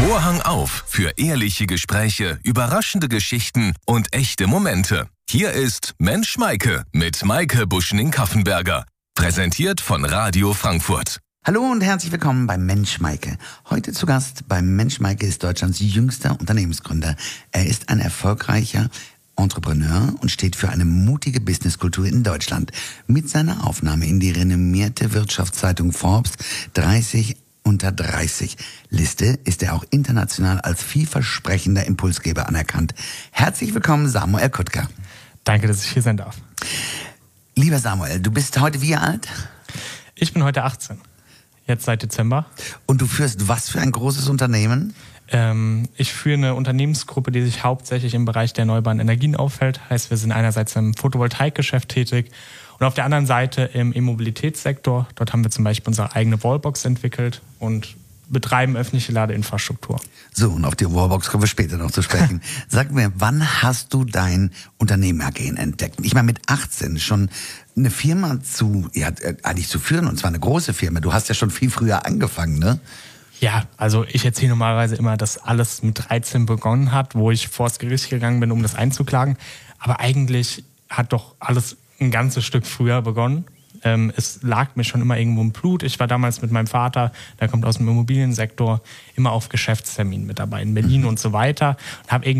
Vorhang auf für ehrliche Gespräche, überraschende Geschichten und echte Momente. Hier ist Mensch Maike mit Maike Buschning-Kaffenberger. Präsentiert von Radio Frankfurt. Hallo und herzlich willkommen beim Mensch Maike. Heute zu Gast beim Mensch Maike ist Deutschlands jüngster Unternehmensgründer. Er ist ein erfolgreicher Entrepreneur und steht für eine mutige Businesskultur in Deutschland. Mit seiner Aufnahme in die renommierte Wirtschaftszeitung Forbes 30 unter 30 Liste ist er auch international als vielversprechender Impulsgeber anerkannt. Herzlich willkommen, Samuel Kuttker. Danke, dass ich hier sein darf. Lieber Samuel, du bist heute wie alt? Ich bin heute 18, jetzt seit Dezember. Und du führst was für ein großes Unternehmen? Ich führe eine Unternehmensgruppe, die sich hauptsächlich im Bereich der erneuerbaren Energien aufhält. Heißt, wir sind einerseits im Photovoltaikgeschäft tätig und auf der anderen Seite im E-Mobilitätssektor. Dort haben wir zum Beispiel unsere eigene Wallbox entwickelt und betreiben öffentliche Ladeinfrastruktur. So, und auf die Wallbox kommen wir später noch zu sprechen. Sag mir, wann hast du dein Unternehmergehen entdeckt? Ich meine, mit 18 schon eine Firma eigentlich zu führen, und zwar eine große Firma. Du hast ja schon viel früher angefangen, ne? Ja, also ich erzähle normalerweise immer, dass alles mit 13 begonnen hat, wo ich vors Gericht gegangen bin, um das einzuklagen. Aber eigentlich hat doch alles ein ganzes Stück früher begonnen. Es lag mir schon immer irgendwo im Blut. Ich war damals mit meinem Vater, der kommt aus dem Immobiliensektor, immer auf Geschäftsterminen mit dabei in Berlin und so weiter. Und habe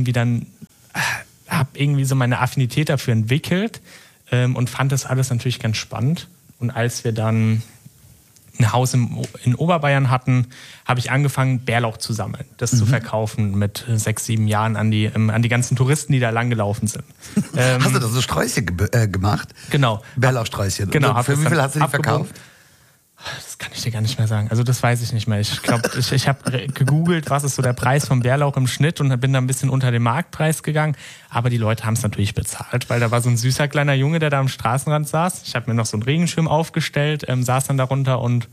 irgendwie so meine Affinität dafür entwickelt und fand das alles natürlich ganz spannend. Und als wir dann ein Haus in Oberbayern hatten, habe ich angefangen, Bärlauch zu sammeln, das zu verkaufen mit 6, 7 Jahren an die ganzen Touristen, die da langgelaufen sind. Hast du da so Sträußchen gemacht? Genau. Bärlauchsträußchen. Genau. Für wie viel hast du die verkauft? Das kann ich dir gar nicht mehr sagen. Also das weiß ich nicht mehr. Ich glaube, ich habe gegoogelt, was ist so der Preis vom Bärlauch im Schnitt und bin da ein bisschen unter den Marktpreis gegangen. Aber die Leute haben es natürlich bezahlt, weil da war so ein süßer kleiner Junge, der da am Straßenrand saß. Ich habe mir noch so einen Regenschirm aufgestellt, saß dann darunter und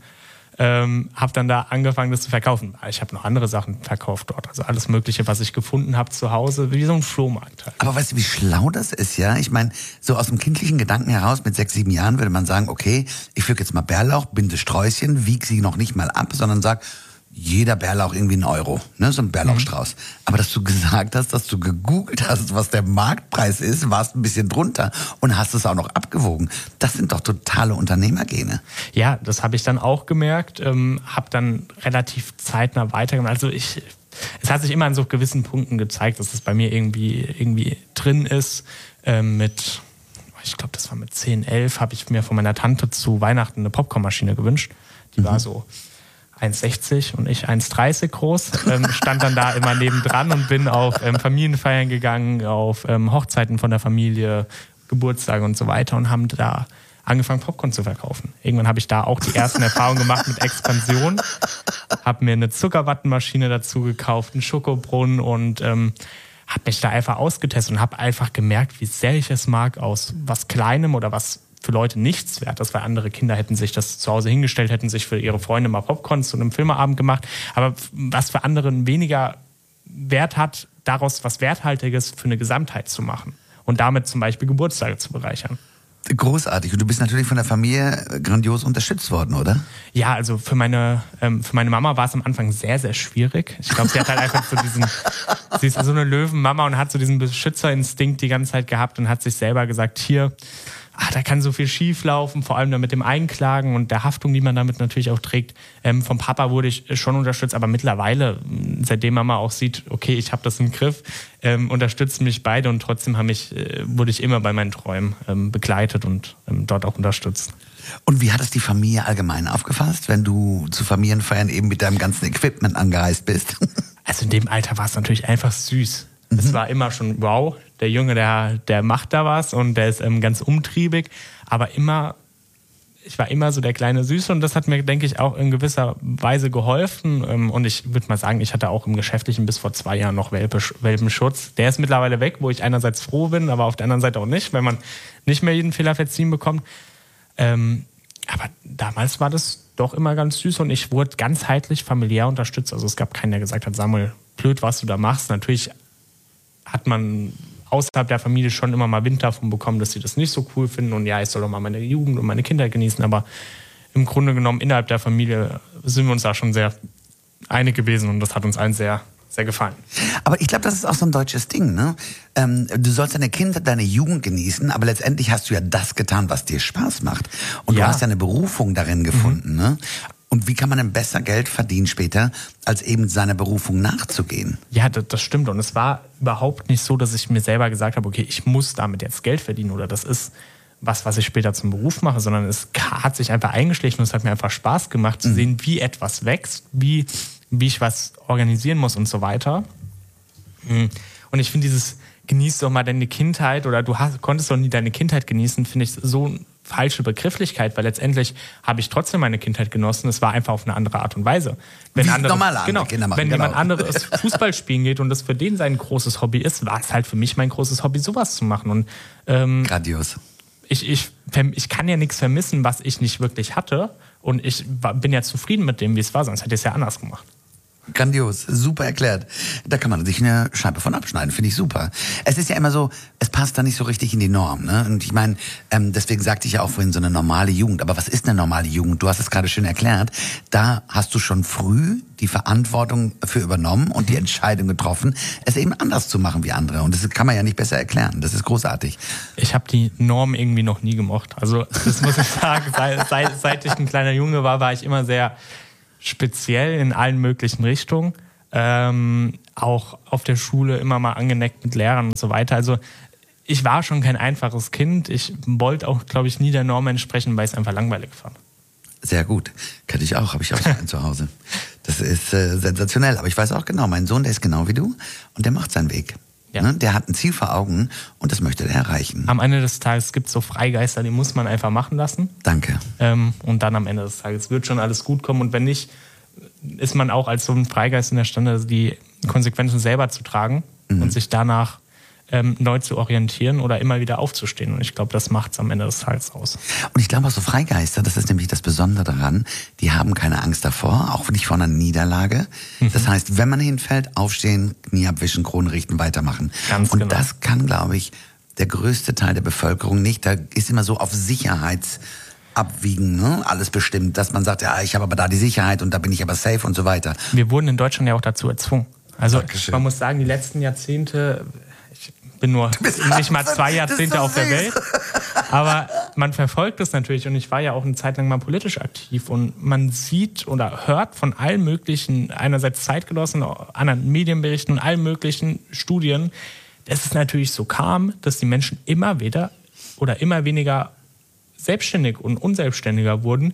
habe dann da angefangen, das zu verkaufen. Ich habe noch andere Sachen verkauft dort. Also alles Mögliche, was ich gefunden habe zu Hause, wie so ein Flohmarkt halt. Aber weißt du, wie schlau das ist, ja? Ich meine, so aus dem kindlichen Gedanken heraus mit 6, 7 Jahren würde man sagen, okay, ich pflück jetzt mal Bärlauch, binde Sträußchen, wieg sie noch nicht mal ab, sondern sag, jeder Bärlauch irgendwie €1, ne? So ein Bärlauchstrauß. Aber dass du gesagt hast, dass du gegoogelt hast, was der Marktpreis ist, warst ein bisschen drunter und hast es auch noch abgewogen. Das sind doch totale Unternehmergene. Ja, das habe ich dann auch gemerkt, habe dann relativ zeitnah weitergemacht. Also es hat sich immer an so gewissen Punkten gezeigt, dass es bei mir irgendwie drin ist. Ich glaube, das war mit 10, 11, habe ich mir von meiner Tante zu Weihnachten eine Popcornmaschine gewünscht. Die war so 1,60 und ich 1,30 groß, stand dann da immer nebendran und bin auf Familienfeiern gegangen, auf Hochzeiten von der Familie, Geburtstage und so weiter und haben da angefangen, Popcorn zu verkaufen. Irgendwann habe ich da auch die ersten Erfahrungen gemacht mit Expansion, habe mir eine Zuckerwattenmaschine dazu gekauft, einen Schokobrunnen und habe mich da einfach ausgetestet und habe einfach gemerkt, wie sehr ich es mag, aus was Kleinem oder was für Leute nichts wert ist, weil andere Kinder hätten sich das zu Hause hingestellt, hätten sich für ihre Freunde mal Popcorn zu einem Filmeabend gemacht. Aber was für andere weniger Wert hat, daraus was Werthaltiges für eine Gesamtheit zu machen und damit zum Beispiel Geburtstage zu bereichern. Großartig. Und du bist natürlich von der Familie grandios unterstützt worden, oder? Ja, also für meine Mama war es am Anfang sehr, sehr schwierig. Ich glaube, sie hat halt einfach sie ist so eine Löwenmama und hat so diesen Beschützerinstinkt die ganze Zeit gehabt und hat sich selber gesagt, hier, da kann so viel schief laufen, vor allem dann mit dem Einklagen und der Haftung, die man damit natürlich auch trägt. Vom Papa wurde ich schon unterstützt, aber mittlerweile, seitdem Mama auch sieht, okay, ich habe das im Griff, unterstützen mich beide und trotzdem wurde ich immer bei meinen Träumen begleitet und dort auch unterstützt. Und wie hat es die Familie allgemein aufgefasst, wenn du zu Familienfeiern eben mit deinem ganzen Equipment angereist bist? Also in dem Alter war es natürlich einfach süß. Es war immer schon, wow, der Junge, der macht da was und der ist ganz umtriebig, aber ich war immer so der kleine Süße und das hat mir, denke ich, auch in gewisser Weise geholfen und ich würde mal sagen, ich hatte auch im Geschäftlichen bis vor 2 Jahren noch Welpenschutz. Der ist mittlerweile weg, wo ich einerseits froh bin, aber auf der anderen Seite auch nicht, weil man nicht mehr jeden Fehler verziehen bekommt. Aber damals war das doch immer ganz süß und ich wurde ganzheitlich familiär unterstützt. Also es gab keinen, der gesagt hat, Samuel, blöd, was du da machst. Natürlich hat man außerhalb der Familie schon immer mal Wind davon bekommen, dass sie das nicht so cool finden und ja, ich soll doch mal meine Jugend und meine Kindheit genießen, aber im Grunde genommen innerhalb der Familie sind wir uns da schon sehr eine gewesen und das hat uns allen sehr, sehr gefallen. Aber ich glaube, das ist auch so ein deutsches Ding, ne? Du sollst deine Kindheit, deine Jugend genießen, aber letztendlich hast du ja das getan, was dir Spaß macht. Und du hast ja eine Berufung darin gefunden, ne? Und wie kann man denn besser Geld verdienen später, als eben seiner Berufung nachzugehen? Ja, das stimmt. Und es war überhaupt nicht so, dass ich mir selber gesagt habe, okay, ich muss damit jetzt Geld verdienen oder das ist was ich später zum Beruf mache, sondern es hat sich einfach eingeschlichen und es hat mir einfach Spaß gemacht zu sehen, wie etwas wächst, wie ich was organisieren muss und so weiter. Und ich finde dieses genieß doch mal deine Kindheit oder konntest doch nie deine Kindheit genießen, finde ich so eine falsche Begrifflichkeit, weil letztendlich habe ich trotzdem meine Kindheit genossen. Es war einfach auf eine andere Art und Weise. Wenn jemand anderes Fußball spielen geht und das für den sein großes Hobby ist, war es halt für mich mein großes Hobby, sowas zu machen. Und grandios. Ich kann ja nichts vermissen, was ich nicht wirklich hatte. Und ich bin ja zufrieden mit dem, wie es war, sonst hätte ich es ja anders gemacht. Grandios, super erklärt. Da kann man sich eine Scheibe von abschneiden, finde ich super. Es ist ja immer so, es passt da nicht so richtig in die Norm, ne? Und ich meine, deswegen sagte ich ja auch vorhin so eine normale Jugend. Aber was ist eine normale Jugend? Du hast es gerade schön erklärt. Da hast du schon früh die Verantwortung für übernommen und die Entscheidung getroffen, es eben anders zu machen wie andere. Und das kann man ja nicht besser erklären. Das ist großartig. Ich habe die Norm irgendwie noch nie gemocht. Also das muss ich sagen, seit ich ein kleiner Junge war ich immer sehr speziell in allen möglichen Richtungen. Auch auf der Schule immer mal angeneckt mit Lehrern und so weiter. Also ich war schon kein einfaches Kind. Ich wollte auch, glaube ich, nie der Norm entsprechen, weil ich es einfach langweilig fand. Sehr gut. Könnte ich auch. Habe ich auch so einen zu Hause. Das ist sensationell. Aber ich weiß auch genau, mein Sohn, der ist genau wie du und der macht seinen Weg. Ja. Ne? Der hat ein Ziel vor Augen und das möchte er erreichen. Am Ende des Tages gibt es so Freigeister, die muss man einfach machen lassen. Danke. Und dann am Ende des Tages wird schon alles gut kommen. Und wenn nicht, ist man auch als so ein Freigeist in der Stande, die Konsequenzen selber zu tragen und sich danach neu zu orientieren oder immer wieder aufzustehen. Und ich glaube, das macht es am Ende des Tages aus. Und ich glaube auch so Freigeister, das ist nämlich das Besondere daran, die haben keine Angst davor, auch nicht vor einer Niederlage. Das heißt, wenn man hinfällt, aufstehen, Knie abwischen, Kronen richten, weitermachen. Ganz genau. Und das kann, glaube ich, der größte Teil der Bevölkerung nicht. Da ist immer so auf Sicherheitsabwiegen, ne? Alles bestimmt, dass man sagt, ja, ich habe aber da die Sicherheit und da bin ich aber safe und so weiter. Wir wurden in Deutschland ja auch dazu erzwungen. Also man muss sagen, die letzten Jahrzehnte, ich bin nur nicht mal 2 Jahrzehnte auf der Welt, aber man verfolgt es natürlich und ich war ja auch eine Zeit lang mal politisch aktiv und man sieht oder hört von allen möglichen, einerseits Zeitgenossen, anderen Medienberichten und allen möglichen Studien, dass es natürlich so kam, dass die Menschen immer weniger selbstständig und unselbstständiger wurden,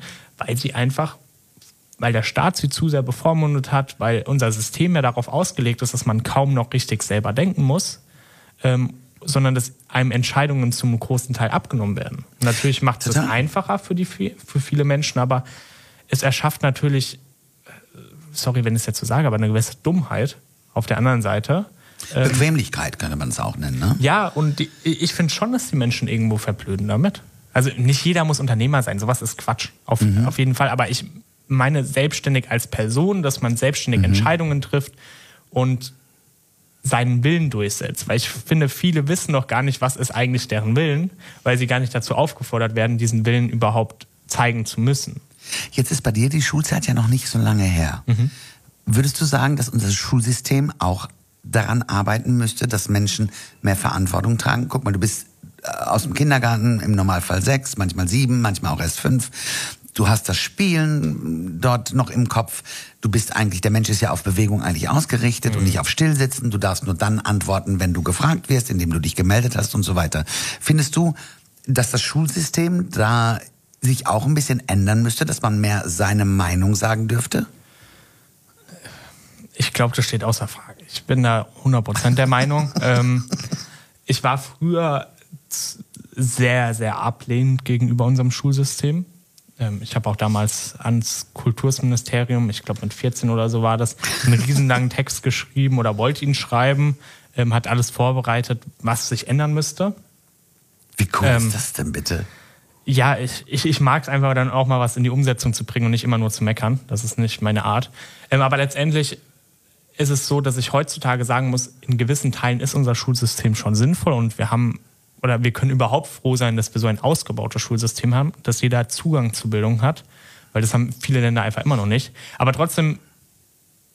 weil der Staat sie zu sehr bevormundet hat, weil unser System ja darauf ausgelegt ist, dass man kaum noch richtig selber denken muss, sondern dass einem Entscheidungen zum großen Teil abgenommen werden. Natürlich macht es das einfacher für viele Menschen, aber es erschafft natürlich, sorry, wenn ich es jetzt so sage, aber eine gewisse Dummheit auf der anderen Seite. Bequemlichkeit könnte man es auch nennen, ne? Ja, und ich finde schon, dass die Menschen irgendwo verblöden damit. Also nicht jeder muss Unternehmer sein, sowas ist Quatsch, auf jeden Fall. Aber ich meine selbstständig als Person, dass man selbstständig Entscheidungen trifft und seinen Willen durchsetzt. Weil ich finde, viele wissen noch gar nicht, was ist eigentlich deren Willen, weil sie gar nicht dazu aufgefordert werden, diesen Willen überhaupt zeigen zu müssen. Jetzt ist bei dir die Schulzeit ja noch nicht so lange her. Würdest du sagen, dass unser Schulsystem auch daran arbeiten müsste, dass Menschen mehr Verantwortung tragen? Guck mal, du bist aus dem Kindergarten im Normalfall 6, manchmal 7, manchmal auch erst 5. Du hast das Spielen dort noch im Kopf. Der Mensch ist ja auf Bewegung eigentlich ausgerichtet und nicht auf Stillsitzen. Du darfst nur dann antworten, wenn du gefragt wirst, indem du dich gemeldet hast und so weiter. Findest du, dass das Schulsystem da sich auch ein bisschen ändern müsste, dass man mehr seine Meinung sagen dürfte? Ich glaube, das steht außer Frage. Ich bin da 100% der Meinung. Ich war früher sehr, sehr ablehnend gegenüber unserem Schulsystem. Ich habe auch damals ans Kultusministerium, ich glaube mit 14 oder so war das, einen riesenlangen Text geschrieben oder wollte ihn schreiben, hat alles vorbereitet, was sich ändern müsste. Wie cool ist das denn bitte? Ja, ich mag es einfach dann auch mal was in die Umsetzung zu bringen und nicht immer nur zu meckern. Das ist nicht meine Art. Aber letztendlich ist es so, dass ich heutzutage sagen muss, in gewissen Teilen ist unser Schulsystem schon sinnvoll und wir können überhaupt froh sein, dass wir so ein ausgebautes Schulsystem haben, dass jeder Zugang zu Bildung hat, weil das haben viele Länder einfach immer noch nicht. Aber trotzdem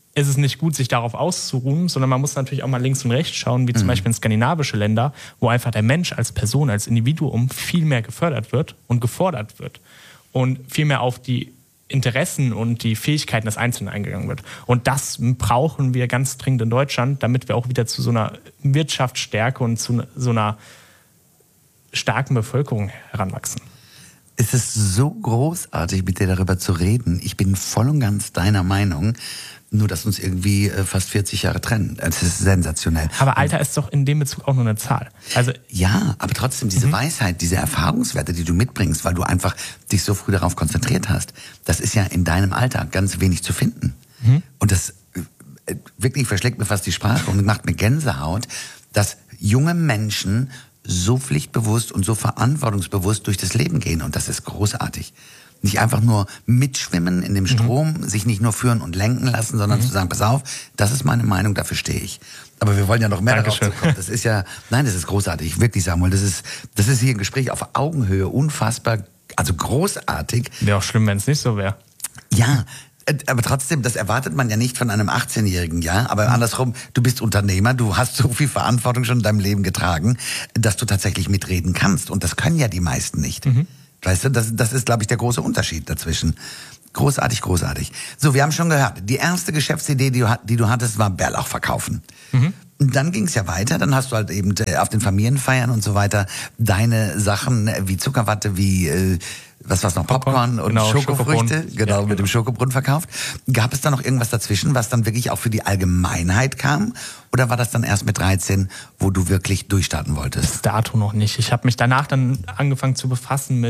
ist es nicht gut, sich darauf auszuruhen, sondern man muss natürlich auch mal links und rechts schauen, wie zum Beispiel in skandinavische Länder, wo einfach der Mensch als Person, als Individuum viel mehr gefördert wird und gefordert wird und viel mehr auf die Interessen und die Fähigkeiten des Einzelnen eingegangen wird. Und das brauchen wir ganz dringend in Deutschland, damit wir auch wieder zu so einer Wirtschaftsstärke und zu so einer starken Bevölkerung heranwachsen. Es ist so großartig, mit dir darüber zu reden. Ich bin voll und ganz deiner Meinung, nur dass uns irgendwie fast 40 Jahre trennen. Das ist sensationell. Aber Alter ist doch in dem Bezug auch nur eine Zahl. Also ja, aber trotzdem diese Weisheit, diese Erfahrungswerte, die du mitbringst, weil du einfach dich so früh darauf konzentriert hast, das ist ja in deinem Alltag ganz wenig zu finden. Und das wirklich verschlägt mir fast die Sprache und macht mir Gänsehaut, dass junge Menschen so pflichtbewusst und so verantwortungsbewusst durch das Leben gehen. Und das ist großartig. Nicht einfach nur mitschwimmen in dem Strom, sich nicht nur führen und lenken lassen, sondern zu sagen, pass auf, das ist meine Meinung, dafür stehe ich. Aber wir wollen ja noch mehr darauf kommen. Das ist ja, nein, das ist großartig, wirklich, Samuel. Das ist hier ein Gespräch auf Augenhöhe, unfassbar, also großartig. Wäre auch schlimm, wenn es nicht so wäre. Ja, aber trotzdem, das erwartet man ja nicht von einem 18-Jährigen, ja. Aber andersrum, du bist Unternehmer, du hast so viel Verantwortung schon in deinem Leben getragen, dass du tatsächlich mitreden kannst. Und das können ja die meisten nicht. Weißt du, das ist, glaube ich, der große Unterschied dazwischen. Großartig, großartig. So, wir haben schon gehört, die erste Geschäftsidee, die du hattest, war Bärlauch verkaufen. Und dann ging es ja weiter, dann hast du halt eben auf den Familienfeiern und so weiter deine Sachen wie Zuckerwatte, wie was war's noch, Popcorn und genau, Schokofrüchte, genau, mit dem Schokobrunnen verkauft. Gab es da noch irgendwas dazwischen, was dann wirklich auch für die Allgemeinheit kam? Oder war das dann erst mit 13, wo du wirklich durchstarten wolltest? Bis dato noch nicht. Ich habe mich danach dann angefangen zu befassen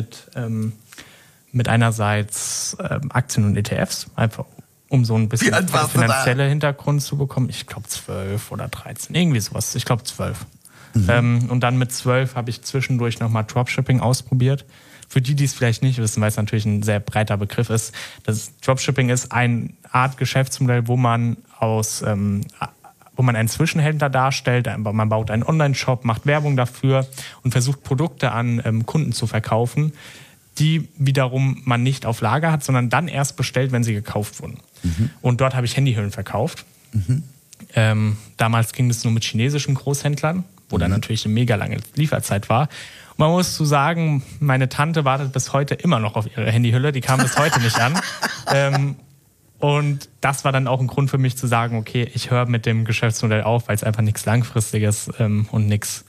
mit einerseits Aktien und ETFs, einfach um so ein bisschen finanzielle Hintergrund zu bekommen. Ich glaube 12 oder 13, irgendwie sowas. Ich glaube 12. Und dann mit 12 habe ich zwischendurch nochmal Dropshipping ausprobiert. Für die es vielleicht nicht wissen, weil es natürlich ein sehr breiter Begriff ist. Das Dropshipping ist eine Art Geschäftsmodell, wo man einen Zwischenhändler darstellt. Man baut einen Online-Shop, macht Werbung dafür und versucht Produkte an Kunden zu verkaufen, die wiederum man nicht auf Lager hat, sondern dann erst bestellt, wenn sie gekauft wurden. Und dort habe ich Handyhüllen verkauft. Damals ging es nur mit chinesischen Großhändlern, wo dann natürlich eine mega lange Lieferzeit war. Und man muss zu sagen, meine Tante wartet bis heute immer noch auf ihre Handyhülle, die kam bis heute nicht an. Und das war dann auch ein Grund für mich zu sagen, okay, ich höre mit dem Geschäftsmodell auf, weil es einfach nichts Langfristiges und nichts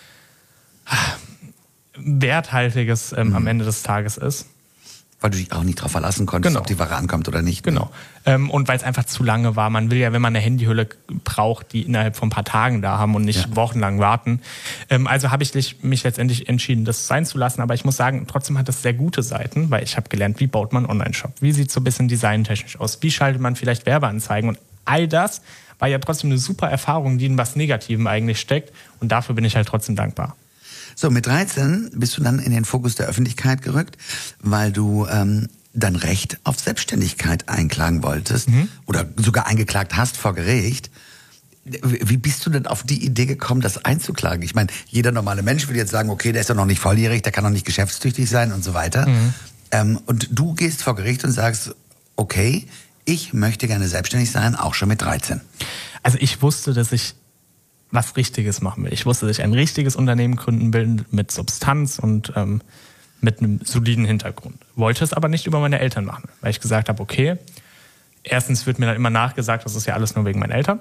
Werthaltiges am Ende des Tages ist. Weil du dich auch nicht drauf verlassen konntest, ob die Ware ankommt oder nicht. Genau. Und weil es einfach zu lange war. Man will ja, wenn man eine Handyhülle braucht, die innerhalb von ein paar Tagen da haben und nicht wochenlang warten. Also habe ich mich letztendlich entschieden, das sein zu lassen. Aber ich muss sagen, trotzdem hat das sehr gute Seiten, weil ich habe gelernt, wie baut man einen Online-Shop? Wie sieht es so ein bisschen designtechnisch aus? Wie schaltet man vielleicht Werbeanzeigen? Und all das war ja trotzdem eine super Erfahrung, die in was Negativem eigentlich steckt. Und dafür bin ich halt trotzdem dankbar. So, mit 13 bist du dann in den Fokus der Öffentlichkeit gerückt, weil du dein Recht auf Selbstständigkeit einklagen wolltest oder sogar eingeklagt hast vor Gericht. Wie bist du denn auf die Idee gekommen, das einzuklagen? Ich meine, jeder normale Mensch würde jetzt sagen, okay, der ist doch noch nicht volljährig, der kann noch nicht geschäftstüchtig sein und so weiter. Und du gehst vor Gericht und sagst, okay, ich möchte gerne selbstständig sein, auch schon mit 13. Also ich wusste, dass ich was Richtiges machen will. Ich wusste, dass ich ein richtiges Unternehmen gründen will mit Substanz und mit einem soliden Hintergrund. Wollte es aber nicht über meine Eltern machen, weil ich gesagt habe, okay, erstens wird mir dann immer nachgesagt, das ist ja alles nur wegen meinen Eltern.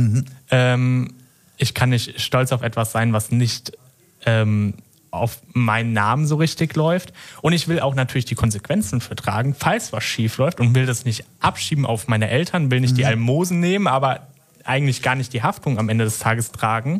Ich kann nicht stolz auf etwas sein, was nicht auf meinen Namen so richtig läuft. Und ich will auch natürlich die Konsequenzen vertragen, falls was schief läuft und will das nicht abschieben auf meine Eltern, will nicht die Almosen nehmen, aber eigentlich gar nicht die Haftung am Ende des Tages tragen.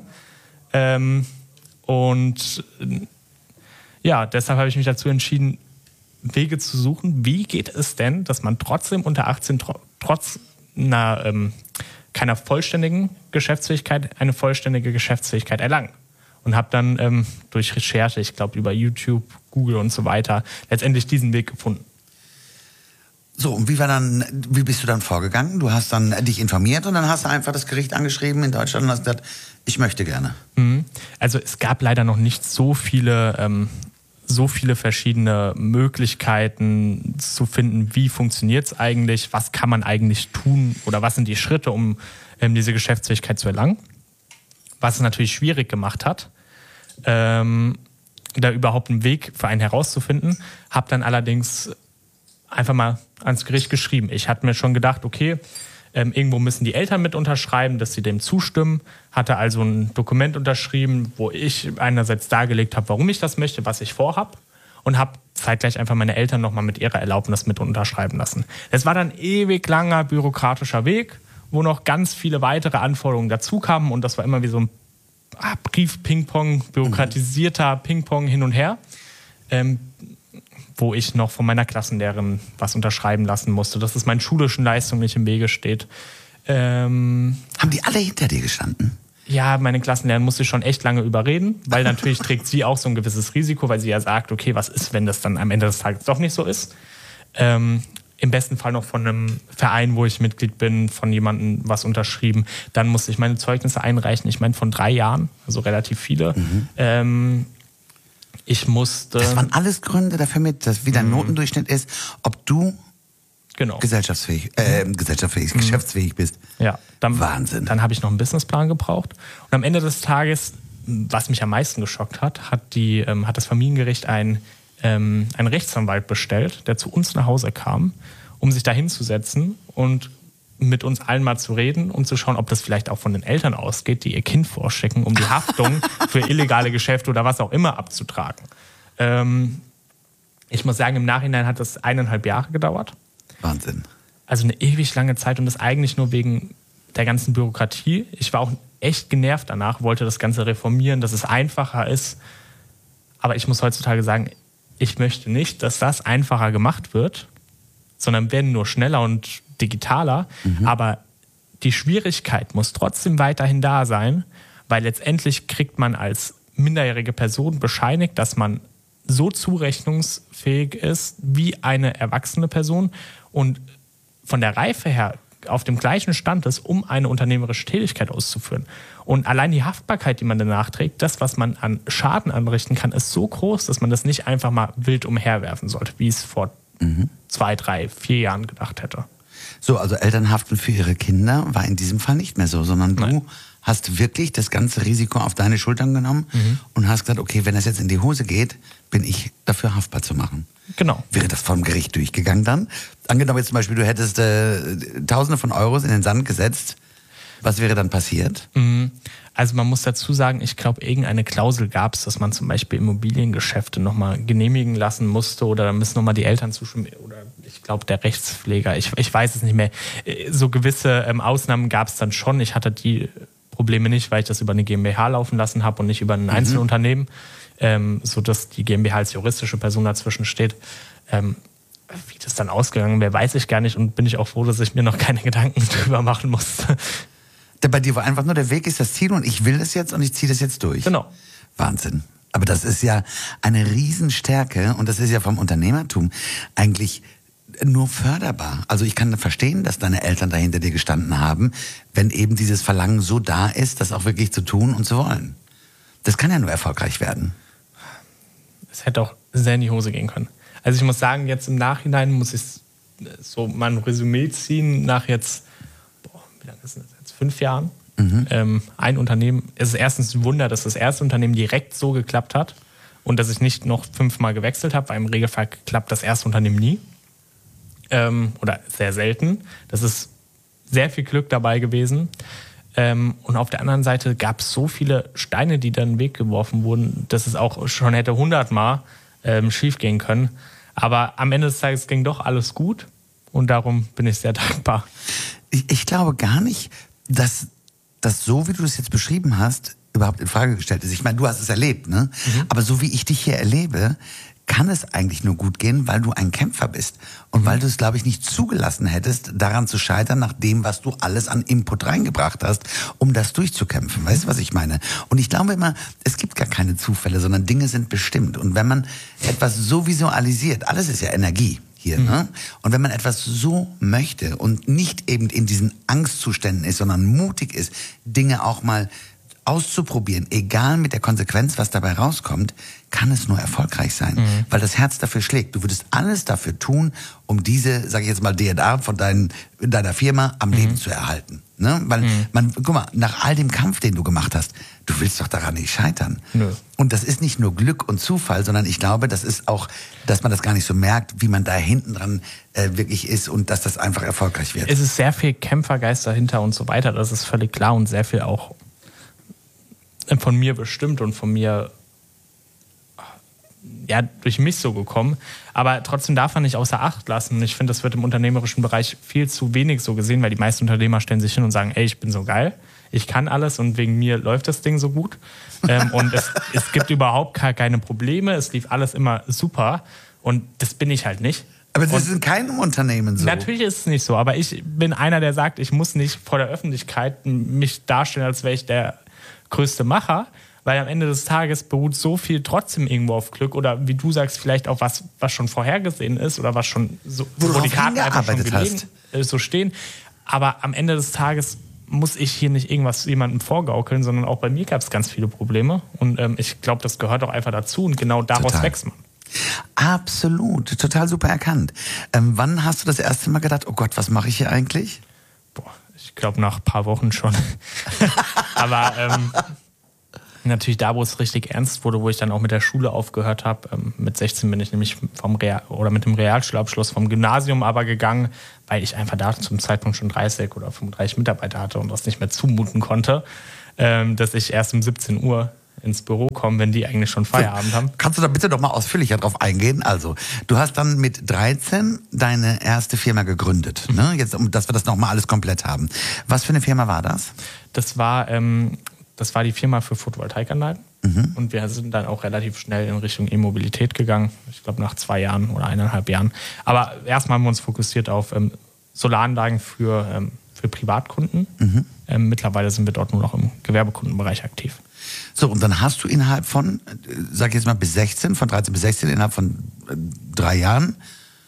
Und ja, deshalb habe ich mich dazu entschieden, Wege zu suchen. Wie geht es denn, dass man trotzdem unter 18 trotz keiner vollständigen Geschäftsfähigkeit eine vollständige Geschäftsfähigkeit erlangt? Und habe dann durch Recherche, ich glaube über YouTube, Google und so weiter, letztendlich diesen Weg gefunden. So, und wie bist du dann vorgegangen? Du hast dann dich informiert und dann hast du einfach das Gericht angeschrieben in Deutschland und hast gesagt, ich möchte gerne. Also es gab leider noch nicht so viele so viele verschiedene Möglichkeiten zu finden, wie funktioniert es eigentlich, was kann man eigentlich tun oder was sind die Schritte, um diese Geschäftsfähigkeit zu erlangen. Was es natürlich schwierig gemacht hat, da überhaupt einen Weg für einen herauszufinden. Habe dann allerdings einfach mal ans Gericht geschrieben. Ich hatte mir schon gedacht, okay, irgendwo müssen die Eltern mit unterschreiben, dass sie dem zustimmen. Hatte also ein Dokument unterschrieben, wo ich einerseits dargelegt habe, warum ich das möchte, was ich vorhab. Und habe zeitgleich einfach meine Eltern nochmal mit ihrer Erlaubnis mit unterschreiben lassen. Es war dann ewig langer bürokratischer Weg, wo noch ganz viele weitere Anforderungen dazu kamen. Und das war immer wie so ein Brief-Ping-Pong, bürokratisierter Ping-Pong hin und her. Wo ich noch von meiner Klassenlehrerin was unterschreiben lassen musste, dass es meinen schulischen Leistungen nicht im Wege steht. Haben die alle hinter dir gestanden? Ja, meine Klassenlehrerin musste ich schon echt lange überreden, weil natürlich trägt sie auch so ein gewisses Risiko, weil sie ja sagt, okay, was ist, wenn das dann am Ende des Tages doch nicht so ist? Im besten Fall noch von einem Verein, wo ich Mitglied bin, von jemandem was unterschrieben. Dann musste ich meine Zeugnisse einreichen, ich meine von 3 Jahren, also relativ viele. Ich musste... Das waren alles Gründe dafür mit, dass wie dein Notendurchschnitt ist, ob du geschäftsfähig bist. Ja, Wahnsinn. Dann habe ich noch einen Businessplan gebraucht. Und am Ende des Tages, was mich am meisten geschockt hat, hat das Familiengericht einen Rechtsanwalt bestellt, der zu uns nach Hause kam, um sich da hinzusetzen und mit uns allen mal zu reden und zu schauen, ob das vielleicht auch von den Eltern ausgeht, die ihr Kind vorschicken, um die Haftung für illegale Geschäfte oder was auch immer abzutragen. Ich muss sagen, im Nachhinein hat das 1,5 Jahre gedauert. Wahnsinn. Also eine ewig lange Zeit und das eigentlich nur wegen der ganzen Bürokratie. Ich war auch echt genervt danach, wollte das Ganze reformieren, dass es einfacher ist. Aber ich muss heutzutage sagen, ich möchte nicht, dass das einfacher gemacht wird, sondern werden nur schneller und digitaler. Aber die Schwierigkeit muss trotzdem weiterhin da sein, weil letztendlich kriegt man als minderjährige Person bescheinigt, dass man so zurechnungsfähig ist wie eine erwachsene Person und von der Reife her auf dem gleichen Stand ist, um eine unternehmerische Tätigkeit auszuführen. Und allein die Haftbarkeit, die man danach trägt, das, was man an Schaden anrichten kann, ist so groß, dass man das nicht einfach mal wild umherwerfen sollte, wie es vor 2, 3, 4 Jahren gedacht hätte. So, also Elternhaften für ihre Kinder war in diesem Fall nicht mehr so, sondern du hast wirklich das ganze Risiko auf deine Schultern genommen und hast gesagt, okay, wenn das jetzt in die Hose geht, bin ich dafür haftbar zu machen. Genau. Wäre das vom Gericht durchgegangen dann? Angenommen jetzt zum Beispiel, du hättest Tausende von Euros in den Sand gesetzt, was wäre dann passiert? Also man muss dazu sagen, ich glaube, irgendeine Klausel gab es, dass man zum Beispiel Immobiliengeschäfte nochmal genehmigen lassen musste oder da müssen nochmal die Eltern zustimmen oder ich glaube der Rechtspfleger, ich weiß es nicht mehr. So gewisse Ausnahmen gab es dann schon. Ich hatte die Probleme nicht, weil ich das über eine GmbH laufen lassen habe und nicht über ein Einzelunternehmen, sodass die GmbH als juristische Person dazwischen steht. Wie das dann ausgegangen wäre, weiß ich gar nicht und bin ich auch froh, dass ich mir noch keine Gedanken drüber machen musste. Bei dir war einfach nur, der Weg ist das Ziel und ich will das jetzt und ich ziehe das jetzt durch. Genau. Wahnsinn. Aber das ist ja eine Riesenstärke und das ist ja vom Unternehmertum eigentlich nur förderbar. Also ich kann verstehen, dass deine Eltern da hinter dir gestanden haben, wenn eben dieses Verlangen so da ist, das auch wirklich zu tun und zu wollen. Das kann ja nur erfolgreich werden. Es hätte auch sehr in die Hose gehen können. Also ich muss sagen, jetzt im Nachhinein muss ich so mal ein Resümee ziehen nach jetzt, wie lange ist das jetzt? 5 Jahren. Ein Unternehmen, es ist erstens ein Wunder, dass das erste Unternehmen direkt so geklappt hat und dass ich nicht noch 5-mal gewechselt habe, weil im Regelfall klappt das erste Unternehmen nie. Oder sehr selten. Das ist sehr viel Glück dabei gewesen. Und auf der anderen Seite gab es so viele Steine, die dann in den Weg geworfen wurden, dass es auch schon hätte 100-mal schief gehen können. Aber am Ende des Tages ging doch alles gut und darum bin ich sehr dankbar. Ich glaube gar nicht, dass das so, wie du es jetzt beschrieben hast, überhaupt in Frage gestellt ist. Ich meine, du hast es erlebt, ne? Aber so wie ich dich hier erlebe, kann es eigentlich nur gut gehen, weil du ein Kämpfer bist. Und weil du es, glaube ich, nicht zugelassen hättest, daran zu scheitern, nach dem, was du alles an Input reingebracht hast, um das durchzukämpfen. Weißt du, was ich meine? Und ich glaube immer, es gibt gar keine Zufälle, sondern Dinge sind bestimmt. Und wenn man etwas so visualisiert, alles ist ja Energie hier, ne? Und wenn man etwas so möchte und nicht eben in diesen Angstzuständen ist, sondern mutig ist, Dinge auch mal auszuprobieren, egal mit der Konsequenz, was dabei rauskommt, kann es nur erfolgreich sein, weil das Herz dafür schlägt. Du würdest alles dafür tun, um diese, sage ich jetzt mal, DNA von deiner Firma am Leben zu erhalten. Ne? Weil guck mal, nach all dem Kampf, den du gemacht hast, du willst doch daran nicht scheitern. Nö. Und das ist nicht nur Glück und Zufall, sondern ich glaube, das ist auch, dass man das gar nicht so merkt, wie man da hinten dran wirklich ist und dass das einfach erfolgreich wird. Es ist sehr viel Kämpfergeist dahinter und so weiter, das ist völlig klar und sehr viel auch von mir bestimmt und von mir ja, durch mich so gekommen. Aber trotzdem darf man nicht außer Acht lassen. Und ich finde, das wird im unternehmerischen Bereich viel zu wenig so gesehen, weil die meisten Unternehmer stellen sich hin und sagen, ey, ich bin so geil, ich kann alles und wegen mir läuft das Ding so gut. Und es gibt überhaupt keine Probleme, es lief alles immer super und das bin ich halt nicht. Aber das ist in keinem Unternehmen so. Natürlich ist es nicht so, aber ich bin einer, der sagt, ich muss nicht vor der Öffentlichkeit mich darstellen, als wäre ich der größte Macher, weil am Ende des Tages beruht so viel trotzdem irgendwo auf Glück oder wie du sagst, vielleicht auch was schon vorhergesehen ist oder was schon so, wo die Karten einfach schon gelegen, so stehen. Aber am Ende des Tages muss ich hier nicht irgendwas jemandem vorgaukeln, sondern auch bei mir gab es ganz viele Probleme und ich glaube, das gehört auch einfach dazu und genau daraus wächst man. Absolut, total super erkannt. Wann hast du das erste Mal gedacht, oh Gott, was mache ich hier eigentlich? Boah, ich glaube nach ein paar Wochen schon. Aber natürlich da, wo es richtig ernst wurde, wo ich dann auch mit der Schule aufgehört habe. Mit 16 bin ich nämlich mit dem Realschulabschluss vom Gymnasium aber gegangen, weil ich einfach da zum Zeitpunkt schon 30 oder 35 Mitarbeiter hatte und das nicht mehr zumuten konnte, dass ich erst um 17 Uhr ins Büro komme, wenn die eigentlich schon Feierabend haben. Kannst du da bitte doch mal ausführlicher drauf eingehen? Also, du hast dann mit 13 deine erste Firma gegründet, ne? Jetzt, dass wir das nochmal alles komplett haben. Was für eine Firma war das? Das war die Firma für Photovoltaikanlagen. Und wir sind dann auch relativ schnell in Richtung E-Mobilität gegangen. Ich glaube nach 2 Jahren oder 1,5 Jahren. Aber erstmal haben wir uns fokussiert auf Solaranlagen für Privatkunden. Mittlerweile sind wir dort nur noch im Gewerbekundenbereich aktiv. So, und dann hast du innerhalb von, sag ich jetzt mal bis 16, von 13 bis 16, innerhalb von 3 Jahren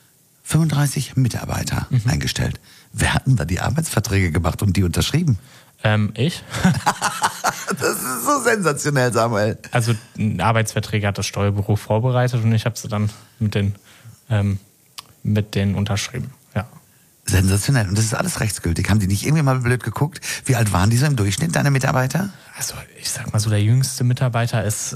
35 Mitarbeiter eingestellt. Wer hat denn da die Arbeitsverträge gemacht und die unterschrieben? Ich. Das ist so sensationell, Samuel. Also Arbeitsverträge hat das Steuerbüro vorbereitet und ich habe sie dann mit denen unterschrieben. Ja. Sensationell. Und das ist alles rechtsgültig. Haben die nicht irgendwie mal blöd geguckt? Wie alt waren die so im Durchschnitt, deine Mitarbeiter? Also ich sag mal so, der jüngste Mitarbeiter ist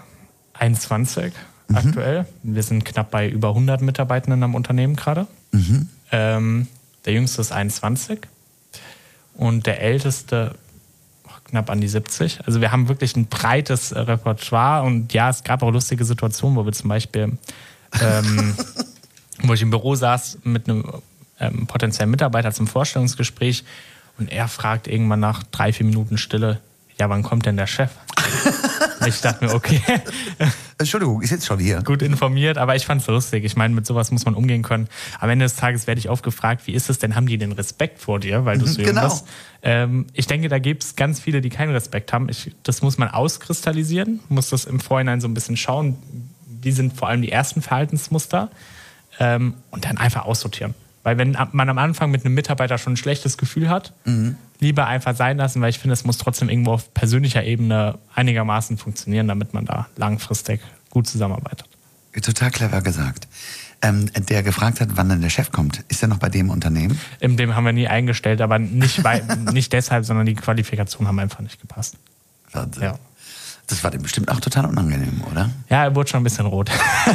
21 aktuell. Wir sind knapp bei über 100 Mitarbeitenden am Unternehmen gerade. Der jüngste ist 21 und der älteste knapp an die 70. Also wir haben wirklich ein breites Repertoire und ja, es gab auch lustige Situationen, wo wir zum Beispiel, wo ich im Büro saß mit einem potenziellen Mitarbeiter zum Vorstellungsgespräch und er fragt irgendwann nach 3-4 Minuten Stille, ja, wann kommt denn der Chef? Ich dachte mir, okay. Entschuldigung, ich sitze schon hier. Gut informiert, aber ich fand es lustig. Ich meine, mit sowas muss man umgehen können. Am Ende des Tages werde ich oft gefragt, wie ist es denn, haben die den Respekt vor dir, weil du so jung bist? Ich denke, da gibt es ganz viele, die keinen Respekt haben. Das muss man auskristallisieren, muss das im Vorhinein so ein bisschen schauen, wie sind vor allem die ersten Verhaltensmuster und dann einfach aussortieren. Weil wenn man am Anfang mit einem Mitarbeiter schon ein schlechtes Gefühl hat, lieber einfach sein lassen, weil ich finde, es muss trotzdem irgendwo auf persönlicher Ebene einigermaßen funktionieren, damit man da langfristig gut zusammenarbeitet. Total clever gesagt. Der gefragt hat, wann denn der Chef kommt, ist er noch bei dem Unternehmen? Dem haben wir nie eingestellt, aber nicht deshalb, sondern die Qualifikationen haben einfach nicht gepasst. Wahnsinn. Ja. Das war dem bestimmt auch total unangenehm, oder? Ja, er wurde schon ein bisschen rot.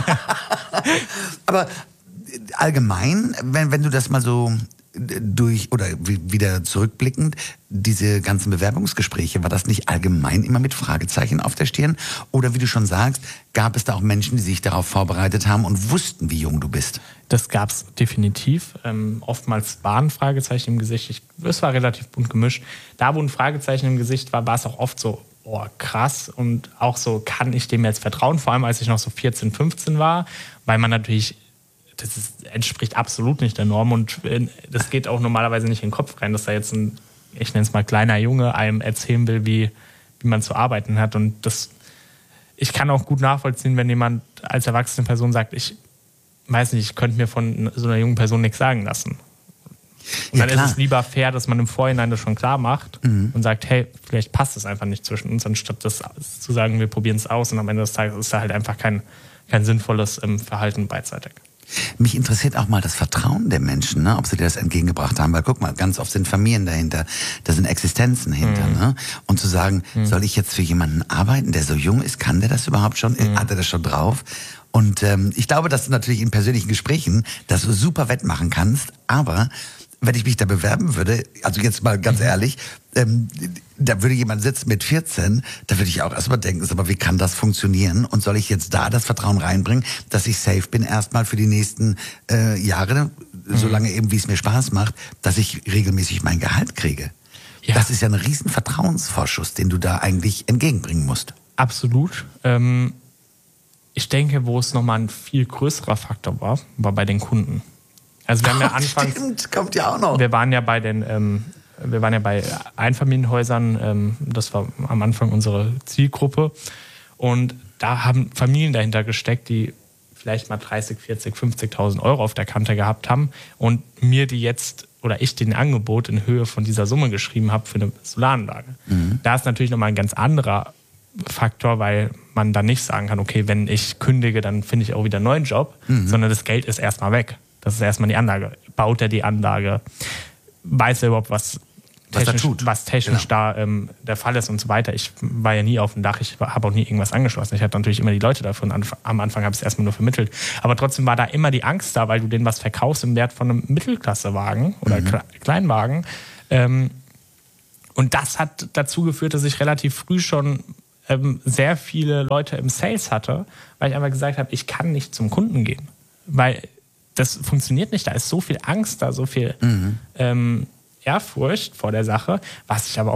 Aber allgemein, wenn du das mal so wieder zurückblickend, diese ganzen Bewerbungsgespräche, war das nicht allgemein immer mit Fragezeichen auf der Stirn? Oder wie du schon sagst, gab es da auch Menschen, die sich darauf vorbereitet haben und wussten, wie jung du bist? Das gab es definitiv. Oftmals waren Fragezeichen im Gesicht. Es war relativ bunt gemischt. Da, wo ein Fragezeichen im Gesicht war, war es auch oft so, oh krass, und auch so, kann ich dem jetzt vertrauen? Vor allem, als ich noch so 14, 15 war, weil man natürlich, entspricht absolut nicht der Norm und das geht auch normalerweise nicht in den Kopf rein, dass da jetzt ein, ich nenne es mal, kleiner Junge einem erzählen will, wie man zu arbeiten hat. Und ich kann auch gut nachvollziehen, wenn jemand als erwachsene Person sagt, ich weiß nicht, ich könnte mir von so einer jungen Person nichts sagen lassen. Und dann ist es lieber fair, dass man im Vorhinein das schon klar macht und sagt, hey, vielleicht passt es einfach nicht zwischen uns, anstatt das zu sagen, wir probieren es aus und am Ende des Tages ist da halt einfach kein sinnvolles Verhalten beidseitig. Mich interessiert auch mal das Vertrauen der Menschen, ne? Ob sie dir das entgegengebracht haben. Weil guck mal, ganz oft sind Familien dahinter, da sind Existenzen hinter. Ne? Und zu sagen, soll ich jetzt für jemanden arbeiten, der so jung ist, kann der das überhaupt schon? Hat er das schon drauf? Und ich glaube, dass du natürlich in persönlichen Gesprächen das super wettmachen kannst, aber wenn ich mich da bewerben würde, also jetzt mal ganz ehrlich, da würde jemand sitzen mit 14, da würde ich auch erstmal denken, aber wie kann das funktionieren? Und soll ich jetzt da das Vertrauen reinbringen, dass ich safe bin erstmal für die nächsten Jahre, solange eben, wie es mir Spaß macht, dass ich regelmäßig mein Gehalt kriege? Ja. Das ist ja ein riesen Vertrauensvorschuss, den du da eigentlich entgegenbringen musst. Absolut. Ich denke, wo es nochmal ein viel größerer Faktor war bei den Kunden. Also wir haben ja anfangs, stimmt, kommt ja auch noch. Wir waren ja bei Einfamilienhäusern, das war am Anfang unsere Zielgruppe. Und da haben Familien dahinter gesteckt, die vielleicht mal 30, 40, 50.000 Euro auf der Kante gehabt haben und mir ich den Angebot in Höhe von dieser Summe geschrieben habe für eine Solaranlage. Da ist natürlich nochmal ein ganz anderer Faktor, weil man dann nicht sagen kann, okay, wenn ich kündige, dann finde ich auch wieder einen neuen Job, sondern das Geld ist erstmal weg. Das ist erstmal die Anlage. Baut er die Anlage? Weiß er überhaupt, was technisch da der Fall ist und so weiter. Ich war ja nie auf dem Dach, ich habe auch nie irgendwas angeschlossen. Ich hatte natürlich immer die Leute davon. Am Anfang habe ich es erstmal nur vermittelt. Aber trotzdem war da immer die Angst da, weil du denen was verkaufst im Wert von einem Mittelklassewagen oder Kleinwagen. Und das hat dazu geführt, dass ich relativ früh schon sehr viele Leute im Sales hatte, weil ich einfach gesagt habe, ich kann nicht zum Kunden gehen. Weil das funktioniert nicht. Da ist so viel Angst da, so viel Ehrfurcht vor der Sache, was ich aber